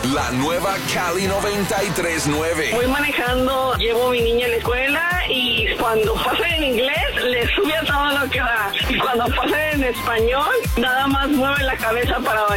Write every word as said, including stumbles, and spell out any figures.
La nueva Cali noventa y tres punto nueve. Voy manejando, llevo a mi niña a la escuela y cuando pasa en inglés le sube a todo lo que da. Y cuando pasa en español, nada más mueve la cabeza para